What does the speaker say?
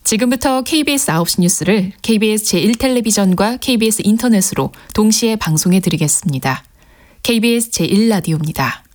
지금부터 KBS 9시 뉴스를 KBS 제1텔레비전과 KBS 인터넷으로 동시에 방송해 드리겠습니다. KBS 제1라디오입니다.